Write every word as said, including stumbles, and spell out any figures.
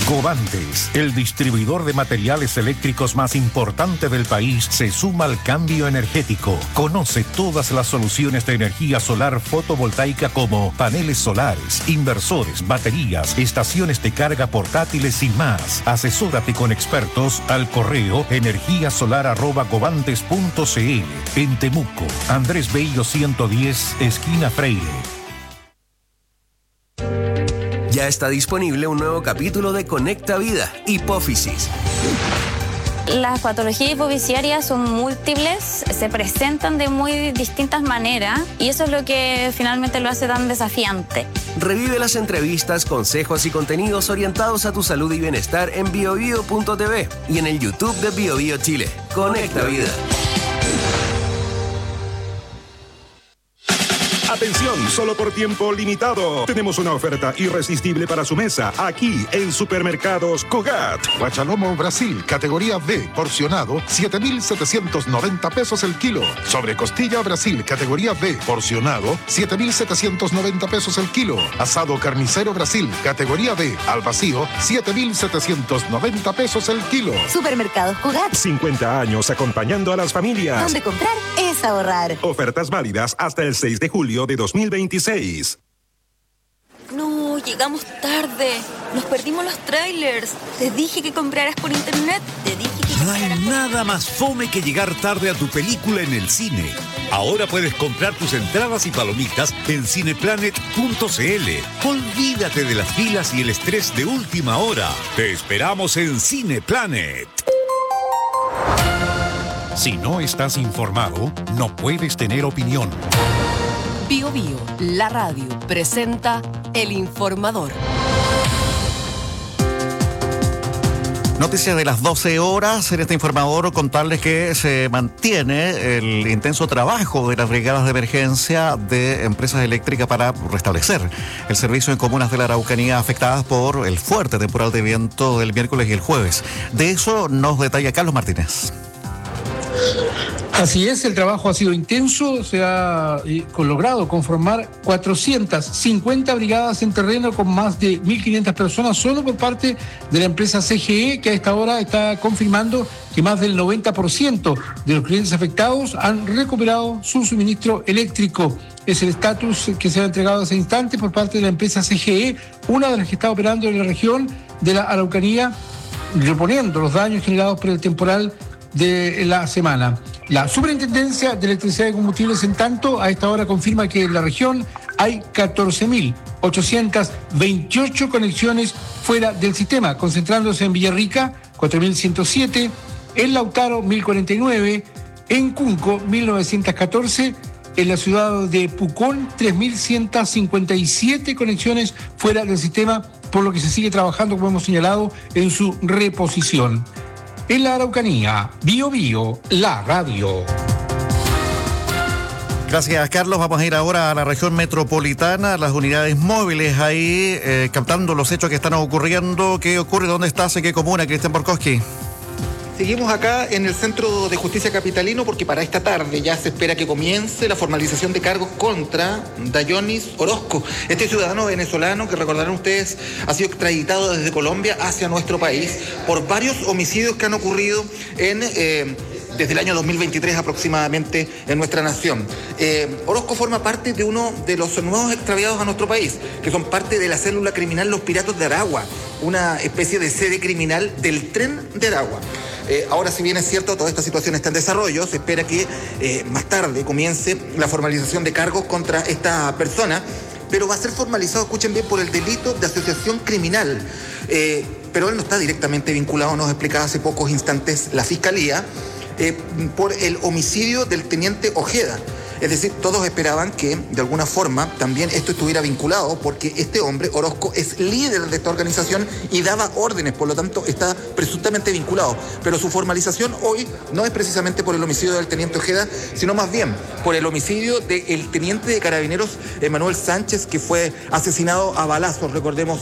Covantes, el distribuidor de materiales eléctricos más importante del país, se suma al cambio energético. Conoce todas las soluciones de energía solar fotovoltaica como paneles solares, inversores, baterías, estaciones de carga portátiles y más. Asesórate con expertos al correo energíasolar arroba covantes punto cl. En Temuco, Andrés Bello ciento diez, esquina Freire. Ya está disponible un nuevo capítulo de Conecta Vida, hipófisis. Las patologías hipofisiarias son múltiples, se presentan de muy distintas maneras y eso es lo que finalmente lo hace tan desafiante. Revive las entrevistas, consejos y contenidos orientados a tu salud y bienestar en biobio punto t v y en el YouTube de BioBio Chile. Conecta Vida. Atención, solo por tiempo limitado. Tenemos una oferta irresistible para su mesa aquí en Supermercados Cogat. Guachalomo Brasil, categoría B, porcionado, siete mil setecientos noventa pesos el kilo. Sobrecostilla Brasil, categoría B, porcionado, siete mil setecientos noventa pesos el kilo. Asado carnicero Brasil, categoría B, al vacío, siete mil setecientos noventa pesos el kilo. Supermercados Cogat. cincuenta años acompañando a las familias. Donde comprar es ahorrar. Ofertas válidas hasta el seis de julio de dos mil veintiséis. No, llegamos tarde. Nos perdimos los trailers. Te dije que compraras por internet. Te dije que No hay nada más fome que llegar tarde a tu película en el cine. Ahora puedes comprar tus entradas y palomitas en cineplanet punto cl. Olvídate de las filas y el estrés de última hora. Te esperamos en Cineplanet. Si no estás informado, no puedes tener opinión. Bio Bio, la radio, presenta El Informador. Noticias de las doce horas. En este informador contarles que se mantiene el intenso trabajo de las brigadas de emergencia de empresas eléctricas para restablecer el servicio en comunas de la Araucanía afectadas por el fuerte temporal de viento del miércoles y el jueves. De eso nos detalla Carlos Martínez. Así es, el trabajo ha sido intenso, se ha eh, logrado conformar cuatrocientas cincuenta brigadas en terreno con más de mil quinientas personas solo por parte de la empresa C G E, que a esta hora está confirmando que más del noventa por ciento de los clientes afectados han recuperado su suministro eléctrico. Es el estatus que se ha entregado hace instante por parte de la empresa C G E, una de las que está operando en la región de la Araucanía, reponiendo los daños generados por el temporal de la semana. La Superintendencia de Electricidad y Combustibles, en tanto, a esta hora confirma que en la región hay catorce mil ochocientas veintiocho conexiones fuera del sistema, concentrándose en Villarrica, cuatro mil ciento siete, en Lautaro, mil cuarenta y nueve, en Cunco, mil novecientos catorce, en la ciudad de Pucón, tres mil ciento cincuenta y siete conexiones fuera del sistema, por lo que se sigue trabajando, como hemos señalado, en su reposición. En la Araucanía, Bio Bio, la radio. Gracias, Carlos. Vamos a ir ahora a la región metropolitana, las unidades móviles ahí, eh, captando los hechos que están ocurriendo. ¿Qué ocurre? ¿Dónde estás? ¿En qué comuna? Cristian Borkowski. Seguimos acá en el Centro de Justicia Capitalino porque para esta tarde ya se espera que comience la formalización de cargos contra Dayonis Orozco, este ciudadano venezolano que, recordarán ustedes, ha sido extraditado desde Colombia hacia nuestro país por varios homicidios que han ocurrido en... Eh, desde el año dos mil veintitrés aproximadamente en nuestra nación. Eh, Orozco forma parte de uno de los nuevos extraviados a nuestro país, que son parte de la célula criminal Los Piratas de Aragua, una especie de sede criminal del Tren de Aragua. Eh, ahora, si bien es cierto, toda esta situación está en desarrollo, se espera que eh, más tarde comience la formalización de cargos contra esta persona, pero va a ser formalizado, escuchen bien, por el delito de asociación criminal. Eh, pero él no está directamente vinculado, nos explicaba hace pocos instantes la Fiscalía, Eh, por el homicidio del teniente Ojeda. Es decir, todos esperaban que de alguna forma también esto estuviera vinculado, porque este hombre, Orozco, es líder de esta organización y daba órdenes, por lo tanto está presuntamente vinculado. Pero su formalización hoy no es precisamente por el homicidio del teniente Ojeda, sino más bien por el homicidio del teniente de carabineros Emanuel Sánchez, que fue asesinado a balazos, recordemos,